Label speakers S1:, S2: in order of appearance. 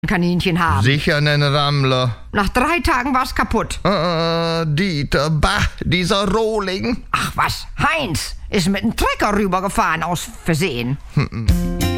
S1: Kaninchen haben.
S2: Sicher nen Rammler.
S1: Nach 3 Tagen war's kaputt.
S2: Dieter, bah, dieser Rohling.
S1: Ach was, Heinz ist mit dem Trecker rübergefahren aus Versehen.